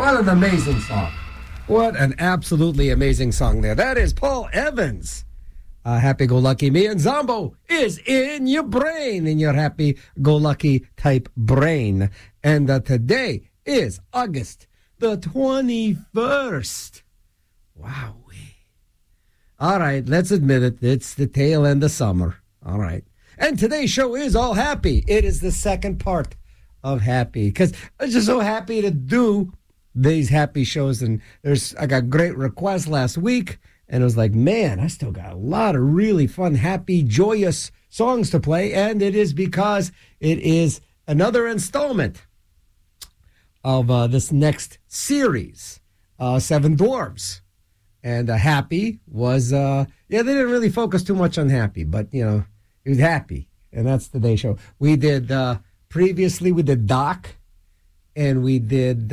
What an amazing song. What an absolutely amazing song there. That is Paul Evans. Happy-go-lucky me, and Zombo is in your brain, in your happy-go-lucky type brain. And today is August the 21st. Wow. All right, let's admit it. It's the tail end of summer. All right. And today's show is all happy. It is the second part of happy, because I'm just so happy to do these happy shows. And I got great requests last week, and it was like, man, I still got a lot of really fun, happy, joyous songs to play. And it is because it is another installment of this next series, Seven Dwarves. And Happy was, they didn't really focus too much on Happy, but, it was Happy. And that's today's show. We did, previously, we did Doc, and we did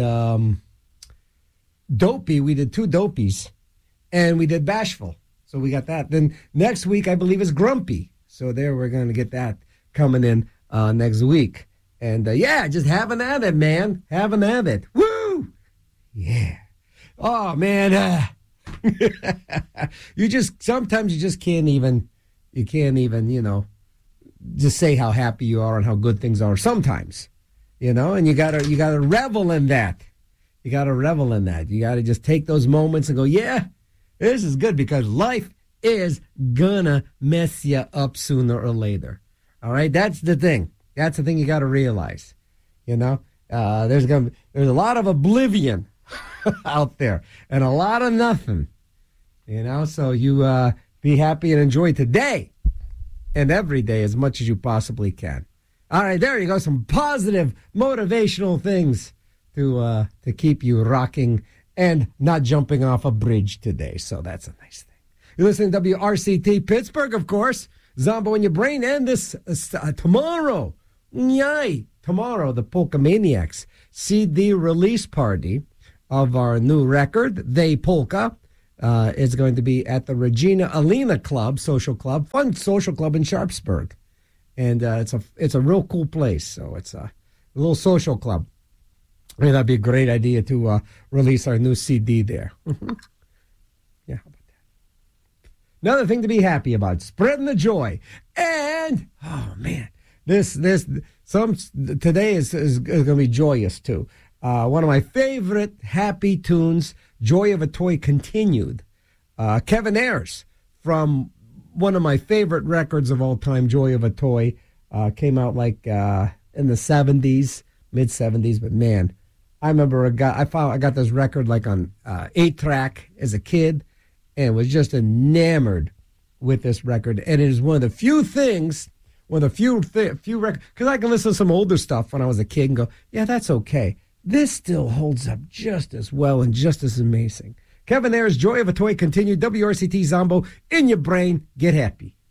Dopey. We did two Dopies, and we did Bashful. So we got that. Then next week, I believe, is Grumpy. So there, we're going to get that coming in next week. And, just having at it, man. Having at it. Woo! Yeah. Oh, man, sometimes you just can't even, just say how happy you are and how good things are sometimes, and you gotta revel in that. You gotta revel in that. You gotta just take those moments and go, yeah, this is good, because life is gonna mess you up sooner or later. All right. That's the thing. That's the thing you gotta realize, there's a lot of oblivion out there and a lot of nothing, so you be happy and enjoy today and every day as much as you possibly can. All right, there you go. Some positive, motivational things to keep you rocking and not jumping off a bridge today. So that's a nice thing. You're listening to WRCT Pittsburgh, of course. Zombo in your brain. And this tomorrow, the Polka Maniacs CD release party of our new record, They Polka, is going to be at the Regina Alina Club, social club, fun social club in Sharpsburg. And it's a real cool place. So it's a little social club. I mean, that'd be a great idea to release our new CD there. Yeah, how about that? Another thing to be happy about, spreading the joy. And, oh, man, today is going to be joyous, too. One of my favorite happy tunes, Joy of a Toy Continued. Kevin Ayers, from one of my favorite records of all time, Joy of a Toy, came out like in the 70s, mid-70s. But, man, I remember I got this record like on 8-track as a kid and was just enamored with this record. And it is one of the few things, few records, because I can listen to some older stuff when I was a kid and go, yeah, that's okay. This still holds up just as well and just as amazing. Kevin Ayers, Joy of a Toy Continued, WRCT Zombo, in your brain. Get happy.